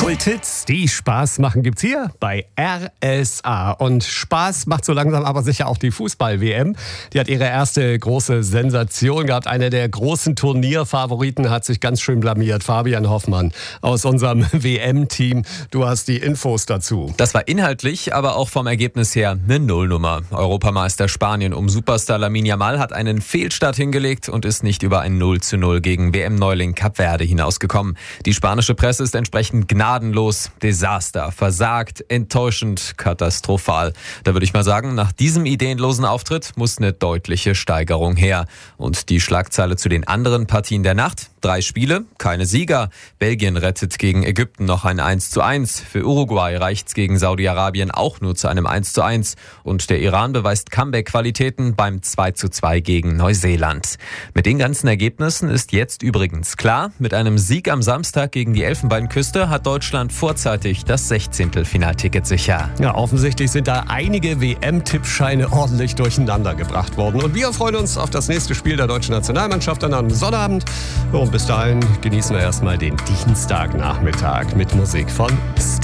Kulthits, die Spaß machen, gibt's hier bei RSA. Und Spaß macht so langsam aber sicher auch die Fußball-WM. Die hat ihre erste große Sensation gehabt. Einer der großen Turnierfavoriten hat sich ganz schön blamiert. Fabian Hoffmann aus unserem WM-Team. Du hast die Infos dazu. Das war inhaltlich, aber auch vom Ergebnis her eine Nullnummer. Europameister Spanien um Superstar Lamine Yamal hat einen Fehlstart hingelegt und ist nicht über ein 0:0 gegen WM-Neuling Kap Verde hinausgekommen. Die spanische Presse ist entsprechend gnadenlos. Desaster, versagt, enttäuschend, katastrophal. Da würde ich mal sagen, nach diesem ideenlosen Auftritt muss eine deutliche Steigerung her. Und die Schlagzeile zu den anderen Partien der Nacht: 3 Spiele, keine Sieger. Belgien rettet gegen Ägypten noch ein 1:1. Für Uruguay reicht's gegen Saudi-Arabien auch nur zu einem 1:1. Und der Iran beweist Comeback-Qualitäten beim 2:2 gegen Neuseeland. Mit den ganzen Ergebnissen ist jetzt übrigens klar, mit einem Sieg am Samstag gegen die Elfenbeinküste hat Deutschland vorzeitig das 16. Finalticket sicher. Ja, offensichtlich sind da einige WM-Tippscheine ordentlich durcheinander gebracht worden. Und wir freuen uns auf das nächste Spiel der deutschen Nationalmannschaft dann am Sonnabend. Und bis dahin genießen wir erstmal den Dienstagnachmittag mit Musik von